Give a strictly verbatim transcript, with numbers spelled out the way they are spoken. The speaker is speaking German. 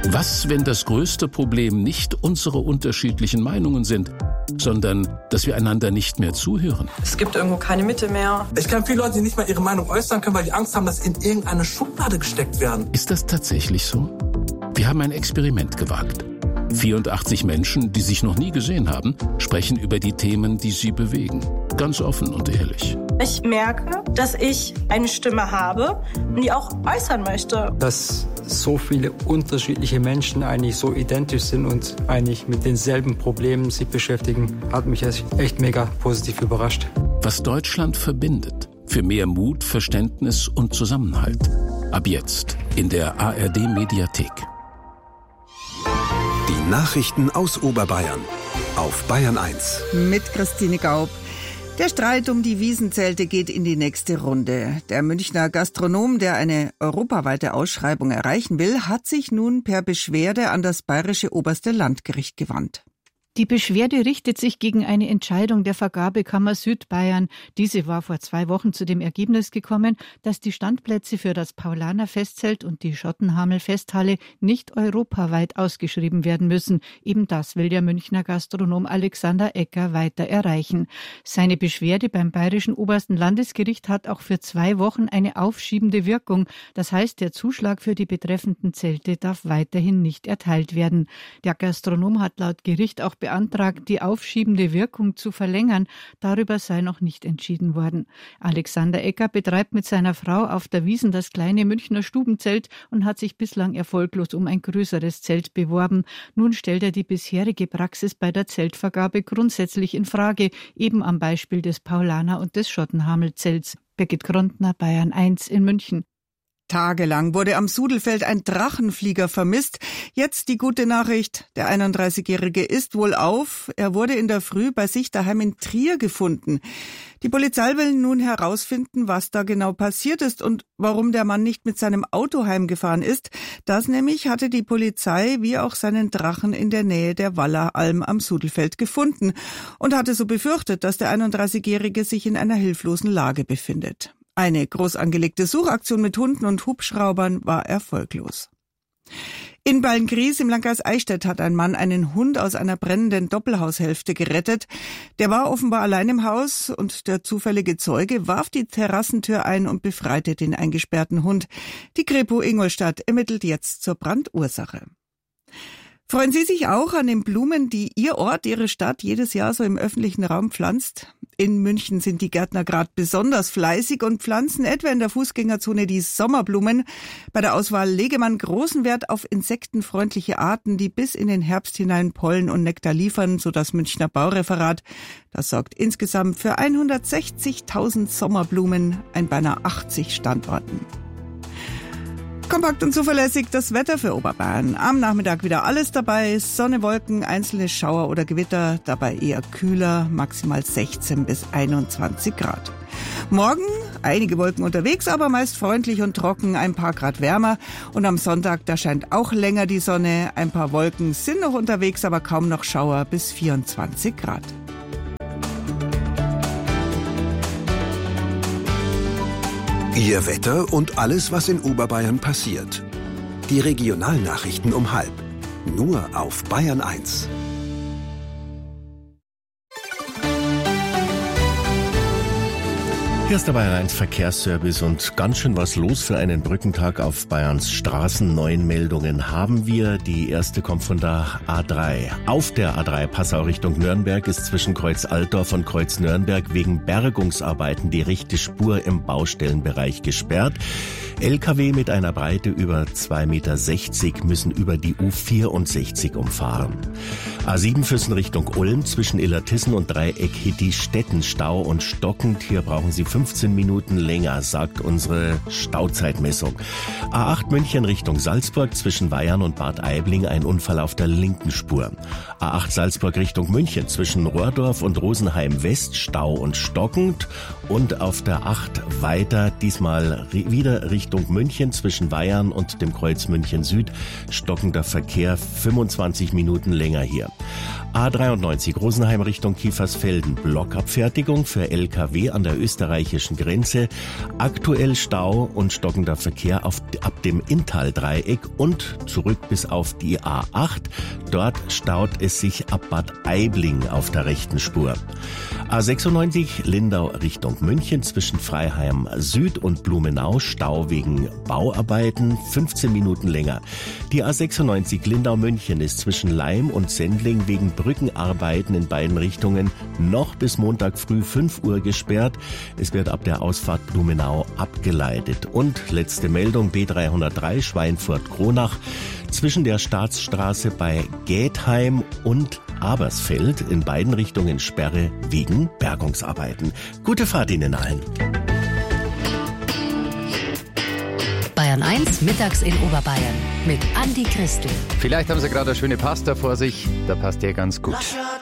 Was, wenn das größte Problem nicht unsere unterschiedlichen Meinungen sind, sondern dass wir einander nicht mehr zuhören? Es gibt irgendwo keine Mitte mehr. Ich kenne viele Leute, die nicht mal ihre Meinung äußern können, weil die Angst haben, dass sie in irgendeine Schublade gesteckt werden. Ist das tatsächlich so? Wir haben ein Experiment gewagt. vierundachtzig Menschen, die sich noch nie gesehen haben, sprechen über die Themen, die sie bewegen. Ganz offen und ehrlich. Ich merke, dass ich eine Stimme habe, die auch äußern möchte. Dass so viele unterschiedliche Menschen eigentlich so identisch sind und eigentlich mit denselben Problemen sich beschäftigen, hat mich echt mega positiv überrascht. Was Deutschland verbindet. Für mehr Mut, Verständnis und Zusammenhalt. Ab jetzt in der A R D-Mediathek. Die Nachrichten aus Oberbayern auf Bayern eins. Mit Christine Gaub. Der Streit um die Wiesenzelte geht in die nächste Runde. Der Münchner Gastronom, der eine europaweite Ausschreibung erreichen will, hat sich nun per Beschwerde an das bayerische oberste Landgericht gewandt. Die Beschwerde richtet sich gegen eine Entscheidung der Vergabekammer Südbayern. Diese war vor zwei Wochen zu dem Ergebnis gekommen, dass die Standplätze für das Paulaner Festzelt und die Schottenhamel Festhalle nicht europaweit ausgeschrieben werden müssen. Eben das will der Münchner Gastronom Alexander Ecker weiter erreichen. Seine Beschwerde beim bayerischen obersten Landesgericht hat auch für zwei Wochen eine aufschiebende Wirkung. Das heißt, der Zuschlag für die betreffenden Zelte darf weiterhin nicht erteilt werden. Der Gastronom hat laut Gericht auch beantragt, die aufschiebende Wirkung zu verlängern. Darüber sei noch nicht entschieden worden. Alexander Ecker betreibt mit seiner Frau auf der Wiesn das kleine Münchner Stubenzelt und hat sich bislang erfolglos um ein größeres Zelt beworben. Nun stellt er die bisherige Praxis bei der Zeltvergabe grundsätzlich in Frage, eben am Beispiel des Paulaner und des Schottenhamel-Zelts. Birgit Grontner, Bayern eins in München. Tagelang wurde am Sudelfeld ein Drachenflieger vermisst. Jetzt die gute Nachricht, der einunddreißigjährige ist wohl auf. Er wurde in der Früh bei sich daheim in Trier gefunden. Die Polizei will nun herausfinden, was da genau passiert ist und warum der Mann nicht mit seinem Auto heimgefahren ist. Das nämlich hatte die Polizei wie auch seinen Drachen in der Nähe der Walleralm am Sudelfeld gefunden und hatte so befürchtet, dass der einunddreißigjährige sich in einer hilflosen Lage befindet. Eine groß angelegte Suchaktion mit Hunden und Hubschraubern war erfolglos. In Beilngries im Landkreis Eichstätt hat ein Mann einen Hund aus einer brennenden Doppelhaushälfte gerettet. Der war offenbar allein im Haus und der zufällige Zeuge warf die Terrassentür ein und befreite den eingesperrten Hund. Die Kripo Ingolstadt ermittelt jetzt zur Brandursache. Freuen Sie sich auch an den Blumen, die Ihr Ort, Ihre Stadt jedes Jahr so im öffentlichen Raum pflanzt? In München sind die Gärtner gerade besonders fleißig und pflanzen etwa in der Fußgängerzone die Sommerblumen. Bei der Auswahl lege man großen Wert auf insektenfreundliche Arten, die bis in den Herbst hinein Pollen und Nektar liefern, so das Münchner Baureferat. Das sorgt insgesamt für hundertsechzigtausend Sommerblumen an beinahe achtzig Standorten. Kompakt und zuverlässig das Wetter für Oberbayern. Am Nachmittag wieder alles dabei. Sonne, Wolken, einzelne Schauer oder Gewitter. Dabei eher kühler, maximal sechzehn bis einundzwanzig Grad. Morgen einige Wolken unterwegs, aber meist freundlich und trocken, ein paar Grad wärmer. Und am Sonntag, da scheint auch länger die Sonne. Ein paar Wolken sind noch unterwegs, aber kaum noch Schauer bis vierundzwanzig Grad. Ihr Wetter und alles, was in Oberbayern passiert. Die Regionalnachrichten um halb. Nur auf Bayern eins. Hier ist der Bayern eins Verkehrsservice und ganz schön was los für einen Brückentag auf Bayerns Straßen. Neun Meldungen haben wir. Die erste kommt von der A drei. Auf der A drei Passau Richtung Nürnberg ist zwischen Kreuz Altdorf und Kreuz Nürnberg wegen Bergungsarbeiten die rechte Spur im Baustellenbereich gesperrt. L K W mit einer Breite über zwei Komma sechzig Meter müssen über die U vierundsechzig umfahren. A sieben Füssen Richtung Ulm zwischen Illertissen und Dreieck Hitti-Stetten Stau und stockend. Hier brauchen Sie fünfzehn Minuten länger, sagt unsere Stauzeitmessung. A acht München Richtung Salzburg zwischen Weyarn und Bad Aibling ein Unfall auf der linken Spur. A acht Salzburg Richtung München zwischen Rohrdorf und Rosenheim West Stau und stockend. Und auf der acht weiter, diesmal wieder Richtung Richtung München zwischen Weyarn und dem Kreuz München Süd. Stockender Verkehr, fünfundzwanzig Minuten länger hier. A dreiundneunzig Rosenheim Richtung Kiefersfelden. Blockabfertigung für L K W an der österreichischen Grenze. Aktuell Stau und stockender Verkehr auf, ab dem Inntal-Dreieck und zurück bis auf die A acht. Dort staut es sich ab Bad Aibling auf der rechten Spur. A sechsundneunzig Lindau Richtung München zwischen Freiheim Süd und Blumenau. Stau wegen Bauarbeiten, fünfzehn Minuten länger. Die A sechsundneunzig Lindau München ist zwischen Laim und Sendling wegen Brückenarbeiten in beiden Richtungen noch bis Montag früh fünf Uhr gesperrt. Es wird ab der Ausfahrt Blumenau abgeleitet. Und letzte Meldung, B dreihundertdrei Schweinfurt-Kronach zwischen der Staatsstraße bei Gätheim und Abersfeld in beiden Richtungen Sperre wegen Bergungsarbeiten. Gute Fahrt Ihnen allen. Bayern eins mittags in Oberbayern mit Andi Christel. Vielleicht haben Sie gerade eine schöne Pasta vor sich, da passt der ganz gut.